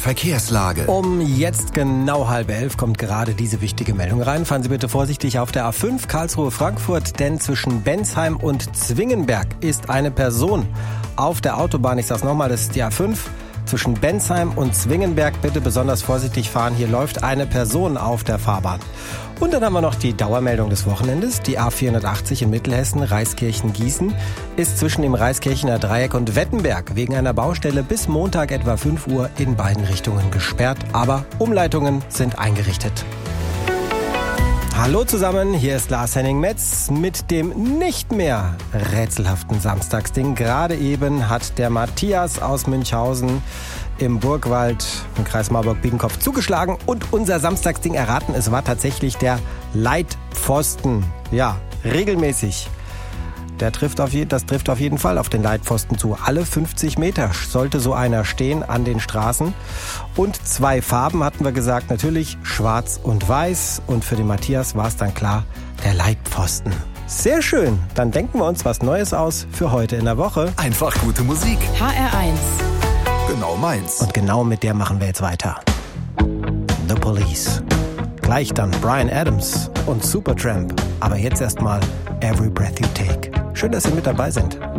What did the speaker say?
Verkehrslage. Um jetzt genau 10:30 kommt gerade diese wichtige Meldung rein. Fahren Sie bitte vorsichtig auf der A5 Karlsruhe-Frankfurt, denn zwischen Bensheim und Zwingenberg ist eine Person auf der Autobahn. Ich sag's nochmal, das ist die A5. Zwischen Bensheim und Zwingenberg bitte besonders vorsichtig fahren. Hier läuft eine Person auf der Fahrbahn. Und dann haben wir noch die Dauermeldung des Wochenendes. Die A480 in Mittelhessen, Reiskirchen-Gießen, ist zwischen dem Reiskirchener Dreieck und Wettenberg wegen einer Baustelle bis Montag etwa 5 Uhr in beiden Richtungen gesperrt. Aber Umleitungen sind eingerichtet. Hallo zusammen, hier ist Lars Henning Metz mit dem nicht mehr rätselhaften Samstagsding. Gerade eben hat der Matthias aus Münchhausen im Burgwald im Kreis Marburg-Biedenkopf zugeschlagen und unser Samstagsding erraten. Es war tatsächlich der Leitpfosten. Ja, regelmäßig. Das trifft auf jeden Fall auf den Leitpfosten zu. Alle 50 Meter sollte so einer stehen an den Straßen. Und 2 Farben hatten wir gesagt, natürlich schwarz und weiß. Und für den Matthias war es dann klar, der Leitpfosten. Sehr schön, dann denken wir uns was Neues aus für heute in der Woche. Einfach gute Musik. HR1. Genau meins. Und genau mit der machen wir jetzt weiter. The Police. Gleich dann Bryan Adams und Supertramp. Aber jetzt erstmal Every Breath You Take. Schön, dass Sie mit dabei sind.